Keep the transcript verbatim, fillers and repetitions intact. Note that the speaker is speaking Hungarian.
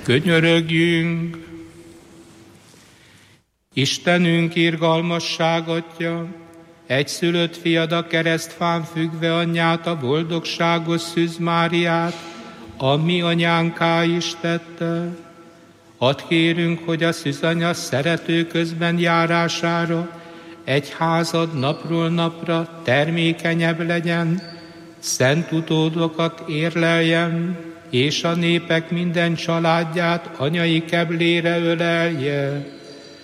Könyörögjünk! Istenünk irgalmasságatja, egyszülött fiad a keresztfán függve anyját, a boldogságos Szűz Máriát, a mi anyánká is tette. Add kérünk, hogy a szűzanya szerető közben járására egyházad napról napra termékenyebb legyen, szent utódokat érleljen, és a népek minden családját anyai keblére ölelje.